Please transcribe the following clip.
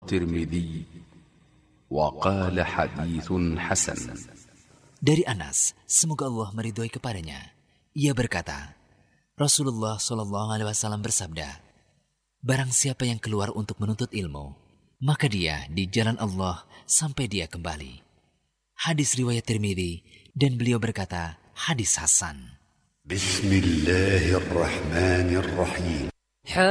الترمذي وقال حديث حسن. Dari Anas, semoga Allah meridhoi kepadanya, ia berkata, Rasulullah SAW bersabda, barang siapa yang keluar untuk menuntut ilmu, maka dia di jalan Allah sampai dia kembali. Hadis riwayat Tirmidzi, dan beliau berkata, hadis hasan. Bismillahirrahmanirrahim.